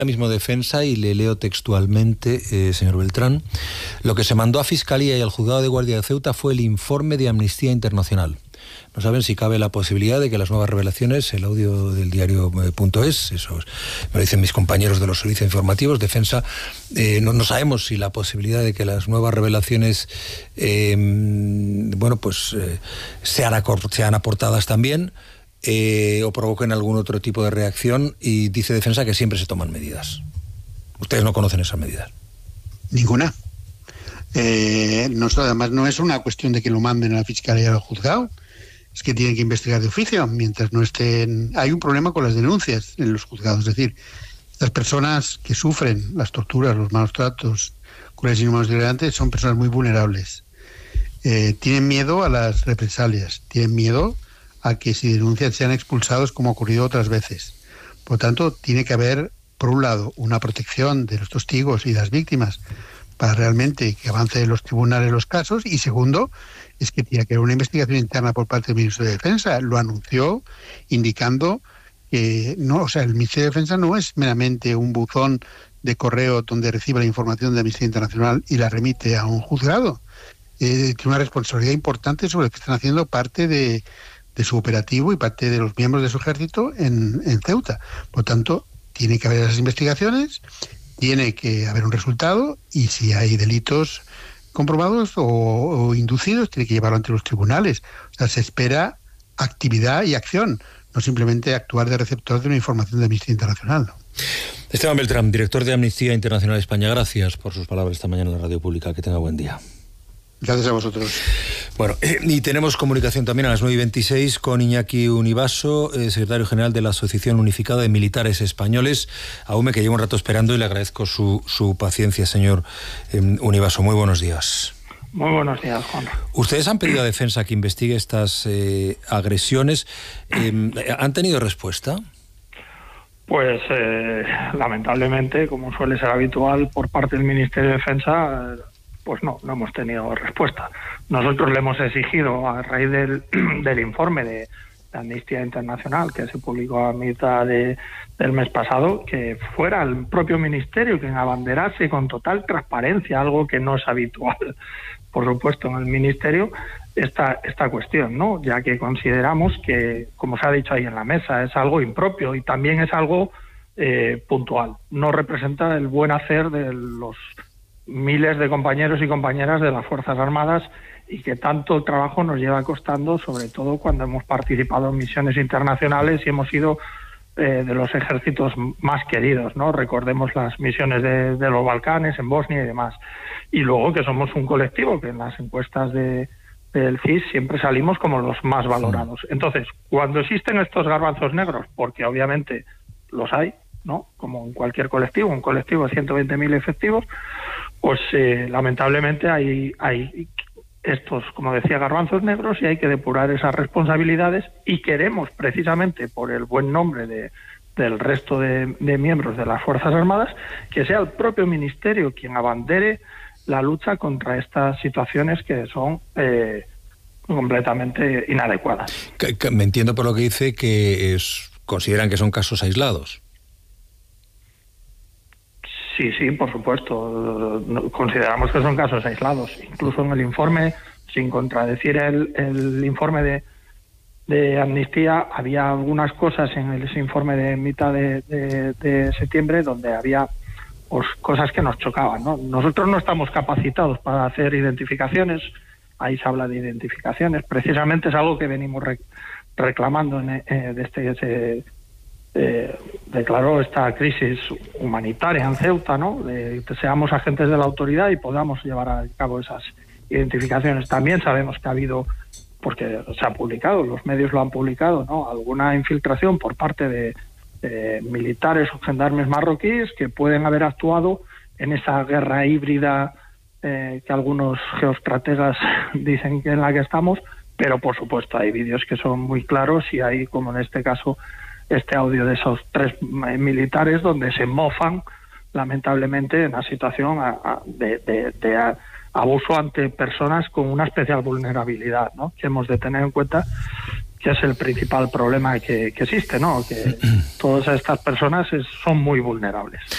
mismo Defensa, y le leo textualmente, señor Beltrán: lo que se mandó a Fiscalía y al Juzgado de Guardia de Ceuta fue el informe de Amnistía Internacional. No saben si cabe la posibilidad de que las nuevas revelaciones, el audio del diario.es, eso me lo dicen mis compañeros de los servicios informativos, Defensa, no sabemos si la posibilidad de que las nuevas revelaciones sean aportadas también, o provoquen algún otro tipo de reacción, y dice Defensa que siempre se toman medidas. Ustedes no conocen esas medidas. Ninguna. Además, no es una cuestión de que lo manden a la Fiscalía o al Juzgado, es que tienen que investigar de oficio mientras no estén. Hay un problema con las denuncias en los juzgados, es decir, las personas que sufren las torturas, los malos tratos, crueles y inhumanos degradantes, son personas muy vulnerables. Tienen miedo a las represalias, tienen miedo a que si denuncian sean expulsados, como ha ocurrido otras veces. Por lo tanto, tiene que haber, por un lado, una protección de los testigos y de las víctimas para realmente que avance en los tribunales los casos, y segundo, es que tiene que haber una investigación interna por parte del Ministerio de Defensa. Lo anunció indicando que no, el Ministerio de Defensa no es meramente un buzón de correo donde recibe la información de Amnistía Internacional y la remite a un juzgado. Tiene una responsabilidad importante sobre lo que están haciendo parte de su operativo y parte de los miembros de su ejército en Ceuta. Por lo tanto, tiene que haber esas investigaciones, tiene que haber un resultado, y si hay delitos comprobados o inducidos, tiene que llevarlo ante los tribunales. O sea, se espera actividad y acción, no simplemente actuar de receptor de una información de Amnistía Internacional, ¿no? Esteban Beltrán, director de Amnistía Internacional España, gracias por sus palabras esta mañana en la Radio Pública. Que tenga buen día. Gracias a vosotros. Bueno, y tenemos comunicación también a las 9:26 con Iñaki Univaso, secretario general de la Asociación Unificada de Militares Españoles, AUME, que lleva un rato esperando, y le agradezco su paciencia, señor Univaso. Muy buenos días. Muy buenos días, Juan. Ustedes han pedido a Defensa que investigue estas agresiones. ¿Han tenido respuesta? Pues lamentablemente, como suele ser habitual por parte del Ministerio de Defensa, pues no hemos tenido respuesta. Nosotros le hemos exigido, a raíz del informe de Amnistía Internacional que se publicó a mitad del mes pasado, que fuera el propio Ministerio quien abanderase con total transparencia, algo que no es habitual, por supuesto, en el Ministerio, esta cuestión, ¿no? Ya que consideramos que, como se ha dicho ahí en la mesa, es algo impropio y también es algo puntual. No representa el buen hacer de los miles de compañeros y compañeras de las Fuerzas Armadas, y que tanto trabajo nos lleva costando, sobre todo cuando hemos participado en misiones internacionales y hemos sido de los ejércitos más queridos, ¿no? Recordemos las misiones de los Balcanes, en Bosnia y demás. Y luego que somos un colectivo que en las encuestas del CIS siempre salimos como los más valorados. Entonces, cuando existen estos garbanzos negros, porque obviamente los hay, ¿no? Como en cualquier colectivo, un colectivo de 120.000 efectivos, pues lamentablemente hay estos, como decía, garbanzos negros, y hay que depurar esas responsabilidades, y queremos, precisamente por el buen nombre del resto de miembros de las Fuerzas Armadas, que sea el propio Ministerio quien abandere la lucha contra estas situaciones que son completamente inadecuadas. Me entiendo por lo que dice que consideran que son casos aislados. Sí, por supuesto. Consideramos que son casos aislados. Incluso en el informe, sin contradecir el informe de Amnistía, había algunas cosas en ese informe de mitad de septiembre donde había pues cosas que nos chocaban, ¿no? Nosotros no estamos capacitados para hacer identificaciones. Ahí se habla de identificaciones. Precisamente es algo que venimos reclamando desde que se declaró esta crisis humanitaria en Ceuta, ¿no? Que seamos agentes de la autoridad y podamos llevar a cabo esas identificaciones. También sabemos que ha habido, porque se ha publicado, los medios lo han publicado, ¿no?, alguna infiltración por parte de militares o gendarmes marroquíes que pueden haber actuado en esa guerra híbrida que algunos geoestrategas dicen que en la que estamos, pero por supuesto hay vídeos que son muy claros, y hay, como en este caso, este audio de esos 3 militares donde se mofan lamentablemente en una situación de abuso ante personas con una especial vulnerabilidad, ¿no?, que hemos de tener en cuenta, que es el principal problema que existe, ¿no?, que todas estas personas son muy vulnerables.